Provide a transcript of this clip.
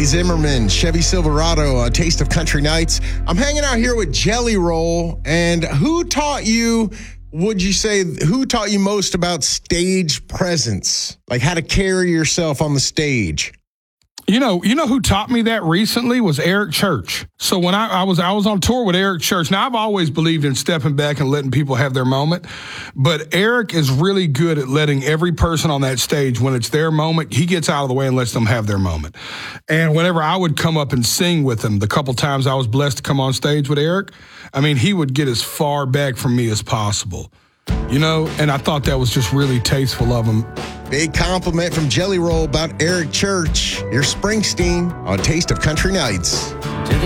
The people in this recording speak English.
Zimmerman, Chevy Silverado, A Taste of Country Nights. I'm hanging out here with Jelly Roll. And who taught you most about stage presence? Like how to carry yourself on the stage? You know who taught me that recently was Eric Church. So when I was on tour with Eric Church. Now, I've always believed in stepping back and letting people have their moment, but Eric is really good at letting every person on that stage, when it's their moment, he gets out of the way and lets them have their moment. And whenever I would come up and sing with him, the couple times I was blessed to come on stage with Eric, I mean, he would get as far back from me as possible. And I thought that was just really tasteful of him. Big compliment from Jelly Roll about Eric Church. You're Springsteen on Taste of Country Nights.